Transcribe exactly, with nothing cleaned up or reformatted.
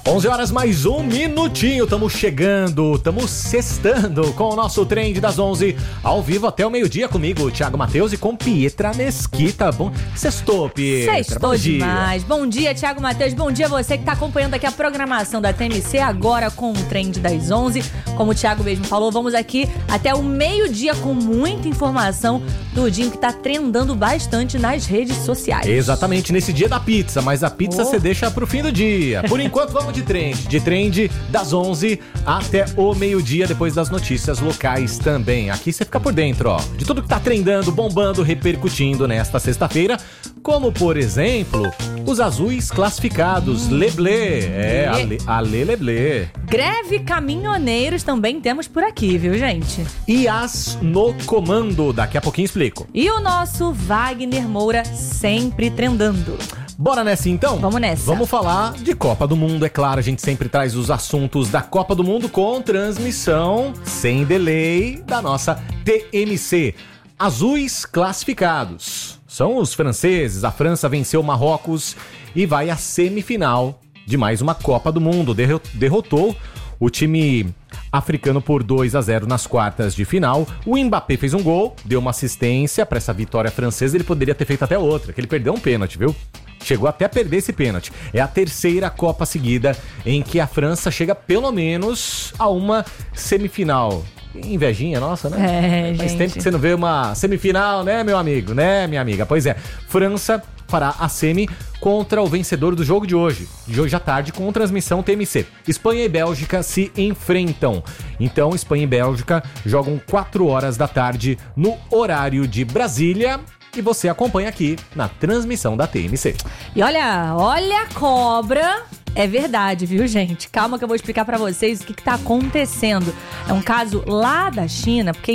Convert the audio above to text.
onze horas mais um minutinho, estamos chegando, estamos sextando com o nosso Trend das onze, ao vivo até o meio-dia comigo, Thiago Matheus, e com Pietra Mesquita. Bom, sextou, Pietra. Sextou demais. Bom dia, Thiago Matheus. Bom dia você que está acompanhando aqui a programação da T M C, agora com o Trend das onze. Como o Thiago mesmo falou, vamos aqui até o meio-dia com muita informação do dia que está trendando bastante nas redes sociais. Exatamente, nesse dia da pizza, mas a pizza você oh. deixa pro fim do dia. Por enquanto, vamos de trend. De trend das onze até o meio-dia, depois das notícias locais também. Aqui você fica por dentro, ó, de tudo que tá trendando, bombando, repercutindo nesta sexta-feira. Como, por exemplo, os azuis classificados. Hum. Leblé. É, Ale, Ale Leblé. Greve caminhoneiros também temos por aqui, viu, gente? E as no comando. Daqui a pouquinho explico. E o nosso Wagner Moura sempre trendando. Bora nessa então? Vamos nessa. Vamos falar de Copa do Mundo, é claro. A gente sempre traz os assuntos da Copa do Mundo com transmissão sem delay da nossa T M C. Azuis classificados. São os franceses. A França venceu o Marrocos e vai à semifinal de mais uma Copa do Mundo. Derrotou o time africano por dois a zero nas quartas de final. O Mbappé fez um gol, deu uma assistência para essa vitória francesa. Ele poderia ter feito até outra, que ele perdeu um pênalti, viu? Chegou até a perder esse pênalti. É a terceira Copa seguida em que a França chega pelo menos a uma semifinal. Invejinha nossa, né? É, Faz gente. tempo que você não vê uma semifinal, né, meu amigo? Né, minha amiga? Pois é, França fará a semi contra o vencedor do jogo de hoje, de hoje à tarde, com transmissão T M C. Espanha e Bélgica se enfrentam. Então, Espanha e Bélgica jogam quatro horas da tarde no horário de Brasília. E você acompanha aqui na transmissão da T M C. E olha, olha a cobra. É verdade, viu, gente? Calma que eu vou explicar pra vocês o que, que tá acontecendo. É um caso lá da China, porque